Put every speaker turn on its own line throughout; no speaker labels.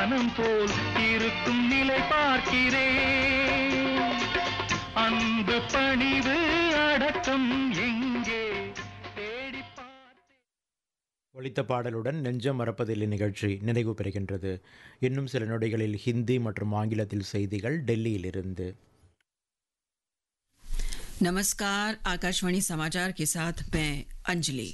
வானம் போல் இருக்கும் நிலை பார்க்கிறேன். அன்பு பணிவு அடக்கம் எங்கே தேடி பார்த்தேன்.
ஒலித்த பாடலுடன் நெஞ்சம் மறப்பதில்லை நிகழ்ச்சி நிறைவு பெறுகின்றது. இன்னும் சில நொடிகளில் ஹிந்தி மற்றும் ஆங்கிலத்தில் செய்திகள் டெல்லியிலிருந்து.
नमस्कार, आकाशवाणी समाचार के साथ मैं अंजलि।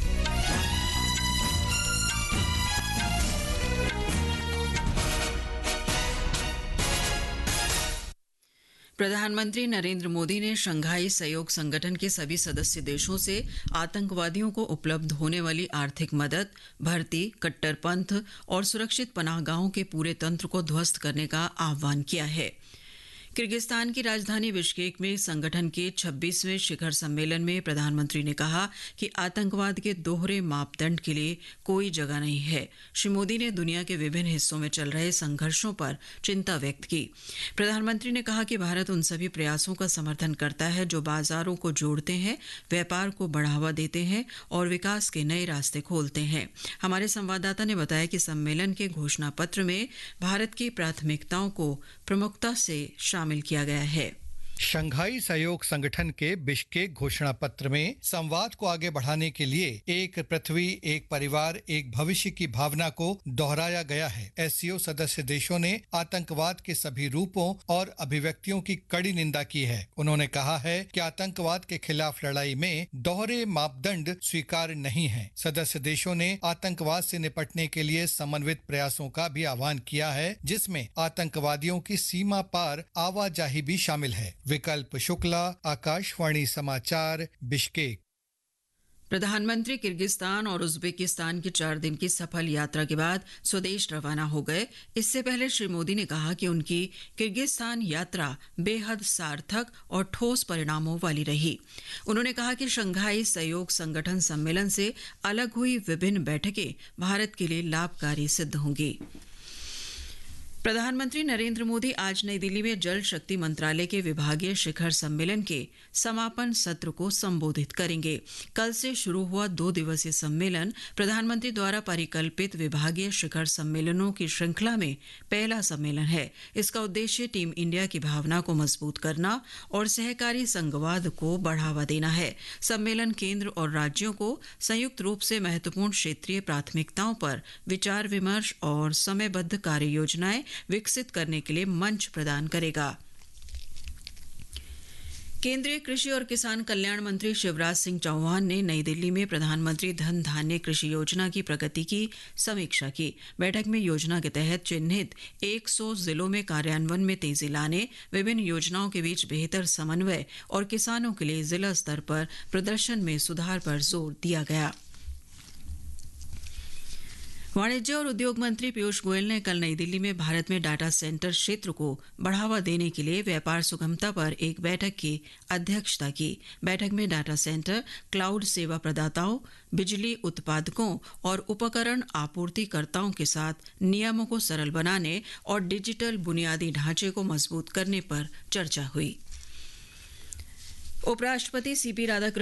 प्रधानमंत्री नरेंद्र मोदी ने शंघाई सहयोग संगठन के सभी सदस्य देशों से आतंकवादियों को उपलब्ध होने वाली आर्थिक मदद, भर्ती, कट्टरपंथ और सुरक्षित पनाहगाहों के पूरे तंत्र को ध्वस्त करने का आह्वान किया है। किर्गिस्तान की राजधानी बिश्केक में संगठन के 26वें शिखर सम्मेलन में प्रधानमंत्री ने कहा कि आतंकवाद के दोहरे मापदंड के लिए कोई जगह नहीं है। श्री मोदी ने दुनिया के विभिन्न हिस्सों में चल रहे संघर्षों पर चिंता व्यक्त की। प्रधानमंत्री ने कहा कि भारत उन सभी प्रयासों का समर्थन करता है जो बाजारों को जोड़ते हैं, व्यापार को बढ़ावा देते हैं और विकास के नए रास्ते खोलते हैं। हमारे संवाददाता ने बताया कि सम्मेलन के घोषणा पत्र में भारत की प्राथमिकताओं को प्रमुखता से शामिल किया गया है।
शंघाई सहयोग संगठन के बिश्केक घोषणा पत्र में संवाद को आगे बढ़ाने के लिए एक पृथ्वी, एक परिवार, एक भविष्य की भावना को दोहराया गया है। एससीओ सदस्य देशों ने आतंकवाद के सभी रूपों और अभिव्यक्तियों की कड़ी निंदा की है। उन्होंने कहा है कि आतंकवाद के खिलाफ लड़ाई में दोहरे मापदंड स्वीकार्य नहीं है। सदस्य देशों ने आतंकवाद से निपटने के लिए समन्वित प्रयासों का भी आह्वान किया है, जिसमें आतंकवादियों की सीमा पार आवाजाही भी शामिल है। विकल्प शुक्ला, आकाशवाणी समाचार, बिश्केक।
प्रधानमंत्री किर्गिस्तान और उज्बेकिस्तान की 4 दिन की सफल यात्रा के बाद स्वदेश रवाना हो गए। इससे पहले श्री मोदी ने कहा कि उनकी किर्गिस्तान यात्रा बेहद सार्थक और ठोस परिणामों वाली रही। उन्होंने कहा कि शंघाई सहयोग संगठन सम्मेलन से अलग हुई विभिन्न बैठकें भारत के लिए लाभकारी सिद्ध होंगी। प्रधानमंत्री नरेंद्र मोदी आज नई दिल्ली में जल शक्ति मंत्रालय के विभागीय शिखर सम्मेलन के समापन सत्र को संबोधित करेंगे। कल से शुरू हुआ 2 दिवसीय सम्मेलन प्रधानमंत्री द्वारा परिकल्पित विभागीय शिखर सम्मेलनों की श्रृंखला में पहला सम्मेलन है। इसका उद्देश्य टीम इंडिया की भावना को मजबूत करना और सहकारी संघवाद को बढ़ावा देना है। सम्मेलन केंद्र और राज्यों को संयुक्त रूप से महत्वपूर्ण क्षेत्रीय प्राथमिकताओं पर विचार विमर्श और समयबद्ध कार्य योजनाएं विकसित करने के लिए मंच प्रदान करेगा। केंद्रीय कृषि और किसान कल्याण मंत्री शिवराज सिंह चौहान ने नई दिल्ली में प्रधानमंत्री धन धान्य कृषि योजना की प्रगति की समीक्षा की। बैठक में योजना के तहत चिन्हित 100 जिलों में कार्यान्वयन में तेजी लाने, विभिन्न योजनाओं के बीच बेहतर समन्वय और किसानों के लिए जिला स्तर पर प्रदर्शन में सुधार पर जोर दिया गया। वाणिज्य और उद्योग मंत्री पीयूष गोयल ने कल नई दिल्ली में भारत में डाटा सेंटर क्षेत्र को बढ़ावा देने के लिए व्यापार सुगमता पर एक बैठक की अध्यक्षता की। बैठक में डाटा सेंटर, क्लाउड सेवा प्रदाताओं, बिजली उत्पादकों और उपकरण आपूर्तिकर्ताओं के साथ नियमों को सरल बनाने और डिजिटल बुनियादी ढांचे को मजबूत करने पर चर्चा हुई। उपराष्ट्रपति सीपी राधाकृष्णन